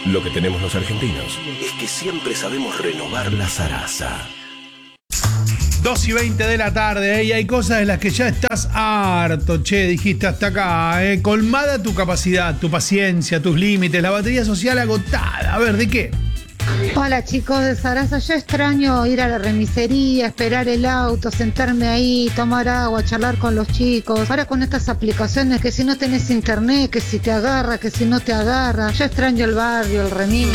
Lo que tenemos los argentinos es que siempre sabemos renovar la zaraza. 2:20 de la tarde, y hay cosas de las que ya estás harto, dijiste hasta acá, colmada tu capacidad, tu paciencia, tus límites, la batería social agotada. A ver, ¿de qué? Hola chicos de Sarasa, yo extraño ir a la remisería, esperar el auto, sentarme ahí, tomar agua, charlar con los chicos. Ahora con estas aplicaciones que si no tenés internet, que si te agarra, que si no te agarra. Yo extraño el barrio, el remis.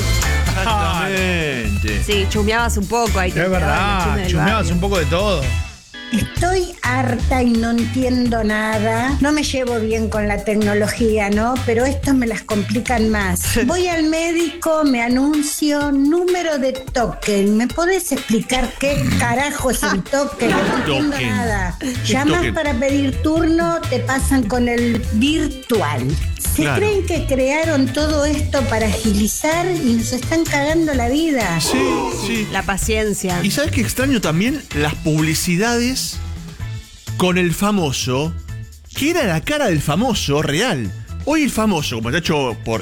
Exactamente. Sí, chumeabas un poco ahí. Es verdad, chumeabas un poco de todo. Estoy harta y no entiendo nada. No me llevo bien con la tecnología, ¿no? Pero estos me las complican más. Voy al médico, me anuncio número de token. ¿Me podés explicar qué carajo es el token? No entiendo nada. Llamas para pedir turno, te pasan con el virtual. ¿Se creen que crearon todo esto para agilizar y nos están cagando la vida? Sí, sí. La paciencia. Y ¿sabes qué extraño también? Las publicidades con el famoso, que era la cara del famoso real. Hoy el famoso, como está hecho por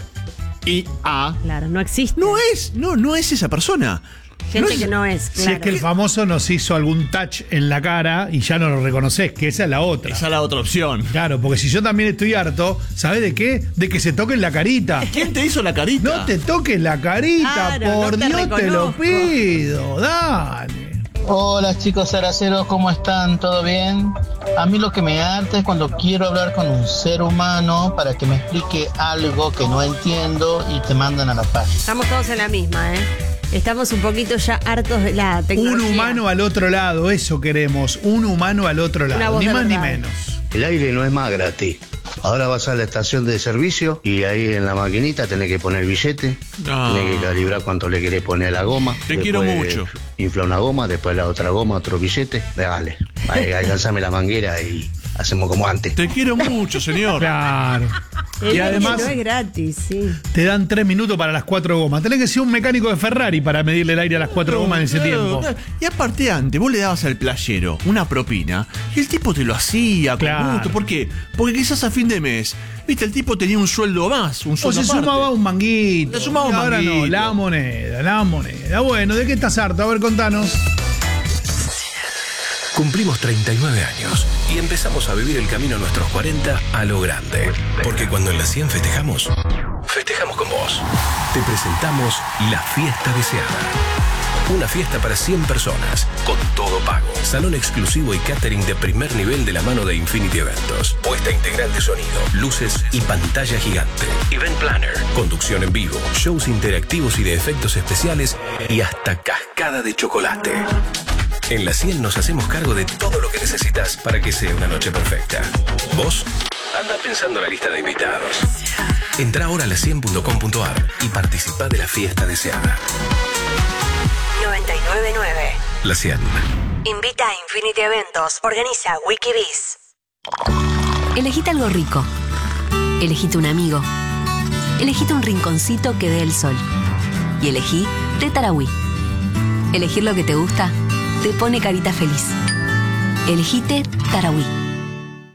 IA, claro, no existe. No es esa persona. Gente que no es, claro. Si es que el famoso nos hizo algún touch en la cara y ya no lo reconoces, que esa es la otra. Esa es la otra opción. Claro, porque si yo también estoy harto, ¿sabés de qué? De que se toquen la carita. ¿Quién te hizo la carita? No te toques la carita, Claro, por no te Dios te lo reconozco. pido, dale. Hola chicos zaraceros, ¿cómo están? ¿Todo bien? A mí lo que me harta es cuando quiero hablar con un ser humano para que me explique algo que no entiendo y te mandan a la paz. Estamos todos en la misma, ¿eh? Estamos un poquito ya hartos de la tecnología. Un humano al otro lado, eso queremos. Un humano al otro Una lado, voz ni de más ni verdad. menos. El aire no es más gratis. Ahora vas a la estación de servicio y ahí en la maquinita tenés que poner billete, tenés que calibrar cuánto le querés poner a la goma. Te quiero mucho. Infla una goma, después la otra goma, otro billete. Dale, alcanzame la manguera y hacemos como antes. Te quiero mucho, señor. Claro. Y además no es gratis, sí. te dan 3 minutos para las 4 gomas. Tenés que ser un mecánico de Ferrari para medirle el aire a las 4 gomas en ese tiempo. Claro. Y aparte antes, vos le dabas al playero una propina y el tipo te lo hacía con Claro. gusto. ¿Por qué? Porque quizás a fin de mes, viste, el tipo tenía un sueldo más, un O sueldo se aparte. sumaba un manguito. Se sumaba un Y ahora no, manguito. la moneda. Bueno, ¿de qué estás harto? A ver, contanos. Cumplimos 39 años y empezamos a vivir el camino a nuestros 40 a lo grande. Porque cuando en la 100 festejamos con vos. Te presentamos la fiesta deseada. Una fiesta para 100 personas, con todo pago. Salón exclusivo y catering de primer nivel de la mano de Infinity Eventos. Puesta integral de sonido, luces y pantalla gigante. Event Planner, conducción en vivo, shows interactivos y de efectos especiales y hasta cascada de chocolate. En la 100 nos hacemos cargo de todo lo que necesitas para que sea una noche perfecta. ¿Vos? Anda pensando la lista de invitados. Entrá ahora a la100.com.ar y participá de la fiesta deseada. 999. La 100. Invita a Infinity Eventos. Organiza Wikibiz. Elegite algo rico. Elegite un amigo. Elegite un rinconcito que dé el sol. Y elegí té Tarahui. Elegir lo que te gusta te pone carita feliz. Elegite Tarahui.